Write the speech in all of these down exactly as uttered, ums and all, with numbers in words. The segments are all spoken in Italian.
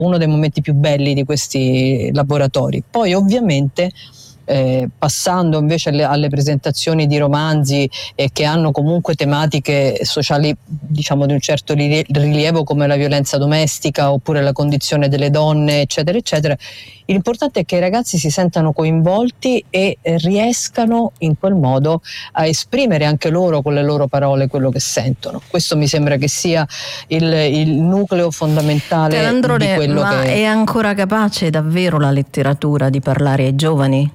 uno dei momenti più belli di questi laboratori. Poi ovviamente Eh, passando invece alle, alle presentazioni di romanzi eh, che hanno comunque tematiche sociali, diciamo, di un certo rilievo, come la violenza domestica oppure la condizione delle donne, eccetera eccetera, l'importante è che i ragazzi si sentano coinvolti e eh, riescano in quel modo a esprimere anche loro con le loro parole quello che sentono. Questo mi sembra che sia il, il nucleo fondamentale Calandrone, di quello ma che è ancora capace davvero la letteratura di parlare ai giovani?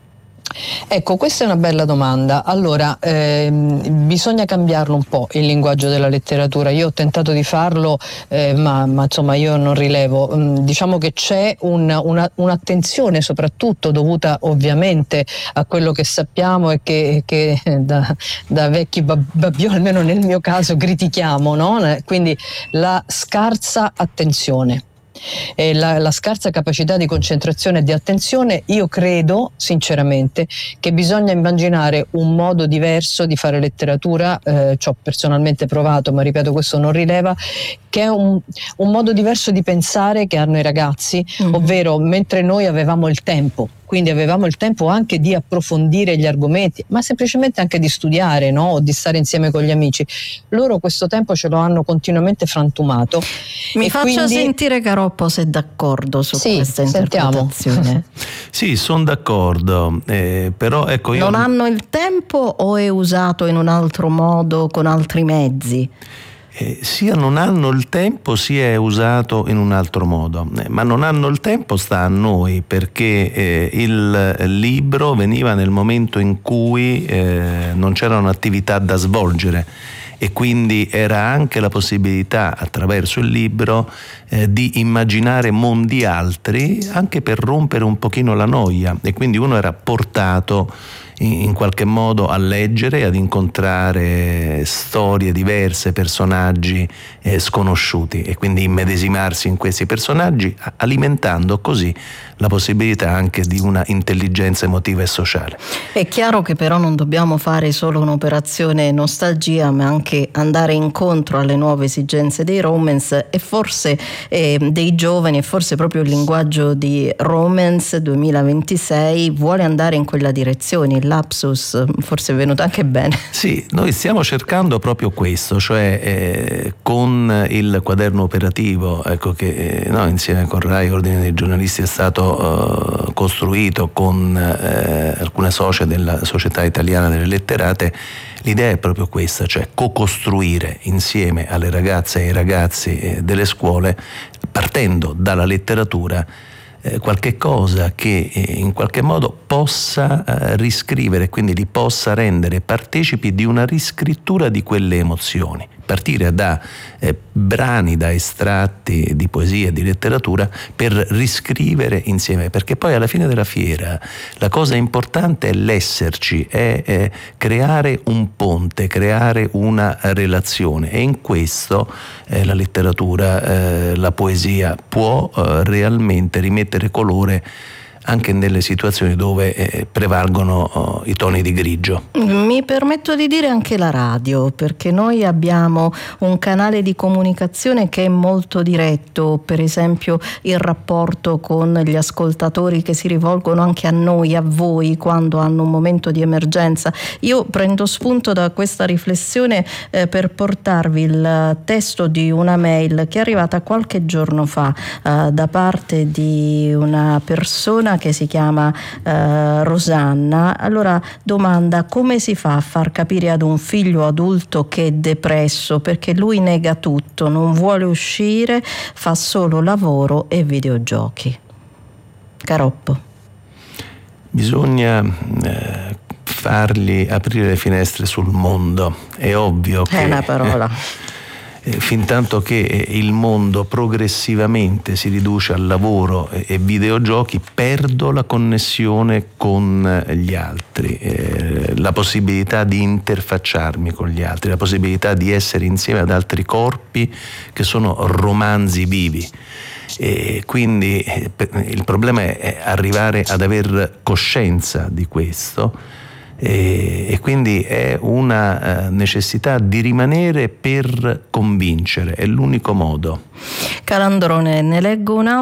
Ecco, questa è una bella domanda. Allora, ehm, bisogna cambiarlo un po' il linguaggio della letteratura. Io ho tentato di farlo, eh, ma, ma insomma io non rilevo. Mm, diciamo che c'è un, una, un'attenzione soprattutto dovuta ovviamente a quello che sappiamo e che, che da, da vecchi babbioni, almeno nel mio caso, critichiamo, no? Quindi la scarsa attenzione. E la, la scarsa capacità di concentrazione e di attenzione. Io credo sinceramente che bisogna immaginare un modo diverso di fare letteratura, eh, ci ho personalmente provato, ma ripeto, questo non rileva, che è un, un modo diverso di pensare che hanno i ragazzi, mm-hmm. ovvero mentre noi avevamo il tempo, quindi avevamo il tempo anche di approfondire gli argomenti, ma semplicemente anche di studiare, no? O di stare insieme con gli amici. Loro questo tempo ce lo hanno continuamente frantumato. Mi e faccia quindi... sentire Caroppo se è d'accordo su sì, questa interpretazione. Sì, sono d'accordo, eh, però ecco io... Non hanno il tempo o è usato in un altro modo, con altri mezzi? Eh, sia non hanno il tempo sia è usato in un altro modo, eh, ma non hanno il tempo sta a noi, perché eh, il libro veniva nel momento in cui eh, non c'erano attività da svolgere e quindi era anche la possibilità attraverso il libro eh, di immaginare mondi altri, anche per rompere un pochino la noia, e quindi uno era portato in qualche modo a leggere e ad incontrare storie diverse, personaggi eh, sconosciuti, e quindi immedesimarsi in questi personaggi, alimentando così la possibilità anche di una intelligenza emotiva e sociale. È chiaro che però non dobbiamo fare solo un'operazione nostalgia, ma anche andare incontro alle nuove esigenze dei romance e forse eh, dei giovani, e forse proprio il linguaggio di Romance duemilaventisei vuole andare in quella direzione. Il lapsus forse è venuto anche bene. Sì, noi stiamo cercando proprio questo, cioè eh, con il quaderno operativo, ecco, che eh, no, insieme con RAI Ordine dei Giornalisti è stato Uh, costruito con uh, alcune socie della Società Italiana delle Letterate. L'idea è proprio questa, cioè co-costruire insieme alle ragazze e ai ragazzi eh, delle scuole, partendo dalla letteratura, eh, qualche cosa che eh, in qualche modo possa eh, riscrivere, quindi li possa rendere partecipi di una riscrittura di quelle emozioni. Partire da eh, brani, da estratti di poesia e di letteratura per riscrivere insieme, perché poi alla fine della fiera la cosa importante è l'esserci, è, è creare un ponte, creare una relazione, e in questo eh, la letteratura, eh, la poesia può eh, realmente rimettere colore anche nelle situazioni dove eh, prevalgono oh, i toni di grigio. Mi permetto di dire anche la radio, perché noi abbiamo un canale di comunicazione che è molto diretto, per esempio il rapporto con gli ascoltatori che si rivolgono anche a noi, a voi, quando hanno un momento di emergenza. Io prendo spunto da questa riflessione eh, per portarvi il testo di una mail che è arrivata qualche giorno fa eh, da parte di una persona che si chiama eh, Rosanna. Allora domanda: come si fa a far capire ad un figlio adulto che è depresso, perché lui nega tutto, non vuole uscire, fa solo lavoro e videogiochi? Caroppo. Bisogna eh, fargli aprire le finestre sul mondo. È ovvio che è una parola Eh, fin tanto che il mondo progressivamente si riduce al lavoro e videogiochi, perdo la connessione con gli altri, eh, la possibilità di interfacciarmi con gli altri, la possibilità di essere insieme ad altri corpi che sono romanzi vivi. E quindi eh, il problema è arrivare ad aver coscienza di questo. E, e quindi è una uh, necessità di rimanere per convincere, è l'unico modo. Calandrone, ne leggo un altro.